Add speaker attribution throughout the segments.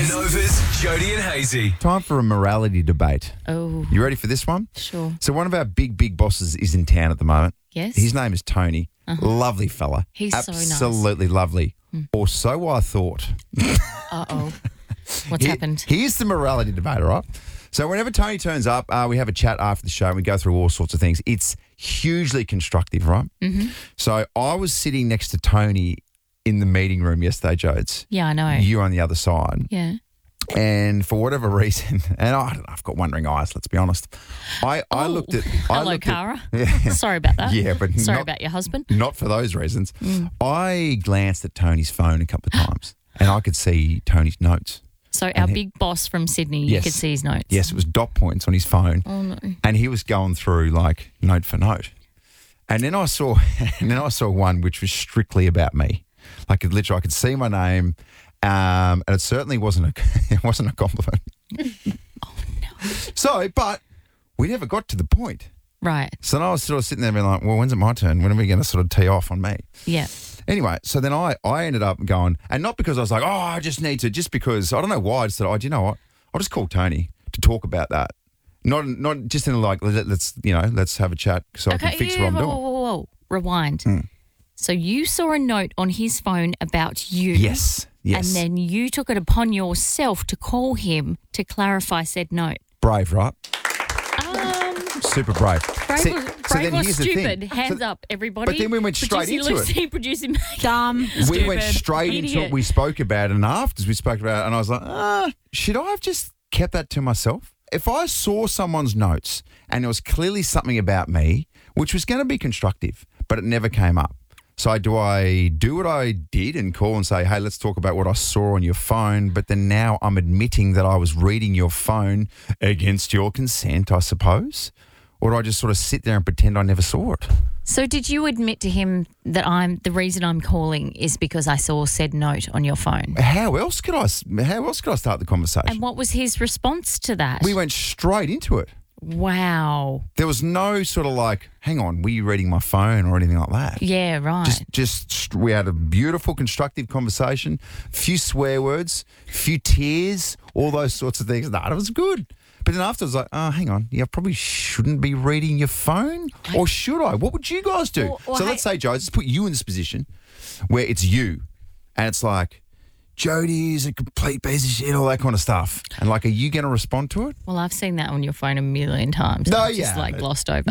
Speaker 1: Nova's Jody and Hazy.
Speaker 2: Time for a morality debate.
Speaker 3: Oh,
Speaker 2: You ready for this one?
Speaker 3: sure.
Speaker 2: So one of our big bosses is in town at the moment.
Speaker 3: Yes.
Speaker 2: His name is Tony. Lovely fella.
Speaker 3: He's so nice.
Speaker 2: Absolutely lovely. Or so I thought.
Speaker 3: Uh-oh. What's happened?
Speaker 2: Here's the morality debate, all right? So whenever Tony turns up, we have a chat after the show and we go through all sorts of things. It's hugely constructive, right? Mm-hmm. So I was sitting next to Tony in the meeting room yesterday, Jodes.
Speaker 3: Yeah, I know.
Speaker 2: You on the other side.
Speaker 3: Yeah.
Speaker 2: And for whatever reason, and I don't know, I've got wondering eyes, let's be honest. I looked at...
Speaker 3: Hello, Cara.
Speaker 2: Yeah.
Speaker 3: Sorry about that.
Speaker 2: Yeah, but
Speaker 3: Sorry
Speaker 2: not-
Speaker 3: about your husband.
Speaker 2: Not for those reasons. I glanced at Tony's phone a couple of times and I could see Tony's notes.
Speaker 3: So our big boss from Sydney, you
Speaker 2: Yes.
Speaker 3: could see his notes.
Speaker 2: Yes, it was dot points on his phone.
Speaker 3: Oh, no.
Speaker 2: And he was going through like note for note. And then I saw one which was strictly about me. Like literally I could see my name. And it certainly wasn't a compliment.
Speaker 3: Oh, no.
Speaker 2: So, but we never got to the point.
Speaker 3: Right.
Speaker 2: So then I was sort of sitting there being like, well, when's it my turn? When are we going to sort of tee off on me?
Speaker 3: Yeah.
Speaker 2: Anyway, so then I ended up going, and not because I was like, oh, I just need to, just because, I don't know why, I just said, oh, do you know what? I'll just call Tony to talk about that. Not just in like, let's have a chat so I can fix what I'm doing.
Speaker 3: Whoa. Rewind. So you saw a note on his phone about you.
Speaker 2: Yes.
Speaker 3: And then you took it upon yourself to call him to clarify said note.
Speaker 2: Brave, right? Super brave.
Speaker 3: Brave or stupid? Hands up, everybody.
Speaker 2: But then we went straight into
Speaker 3: it. Producing dumb,
Speaker 2: We went straight into what we spoke about, and after we spoke about it, and I was like, should I have just kept that to myself? If I saw someone's notes and there was clearly something about me, which was going to be constructive, but it never came up. So do I do what I did and call and say, hey, let's talk about what I saw on your phone, but then now I'm admitting that I was reading your phone against your consent, I suppose? Or do I just sort of sit there and pretend I never saw it?
Speaker 3: So did you admit to him that the reason I'm calling is because I saw said note on your phone?
Speaker 2: How else could I start the conversation?
Speaker 3: And what was his response to that?
Speaker 2: We went straight into it.
Speaker 3: Wow.
Speaker 2: There was no sort of like, hang on, were you reading my phone or anything like that?
Speaker 3: Yeah, right.
Speaker 2: Just we had a beautiful, constructive conversation, few swear words, few tears, all those sorts of things. No, it was good. But then after I was like, hang on, I probably shouldn't be reading your phone, or should I? What would you guys do? Let's say, Joe, let's put you in this position where it's you, and it's like, Jody is a complete piece of shit, all that kind of stuff. And like, are you going to respond to it?
Speaker 3: Well, I've seen that on your phone a million times.
Speaker 2: No,
Speaker 3: It's just like glossed over.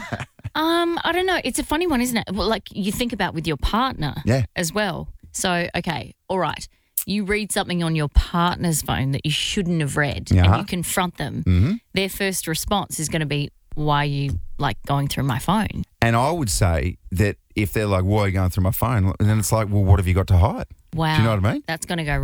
Speaker 3: I don't know. It's a funny one, isn't it? Well, like you think about with your partner as well. So, okay, all right. You read something on your partner's phone that you shouldn't have read and you confront them. Mm-hmm. Their first response is going to be, why are you like going through my phone?
Speaker 2: And I would say that if they're like, why are you going through my phone? And then it's like, well, what have you got to hide?
Speaker 3: Wow.
Speaker 2: Do you know what I mean?
Speaker 3: That's going to go